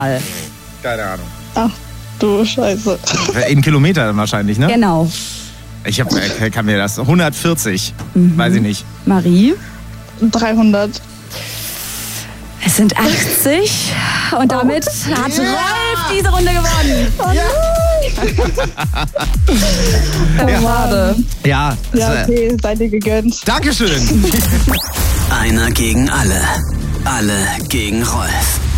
Keine Ahnung. Ach du Scheiße. In Kilometern wahrscheinlich, ne? Genau. Ich kann mir das 140, weiß ich nicht. Marie? 300. Es sind 80 und damit hat Rolf diese Runde gewonnen. Schade. Ja, Ja, okay, seid ihr gegönnt. Dankeschön. Einer gegen alle. Alle gegen Rolf.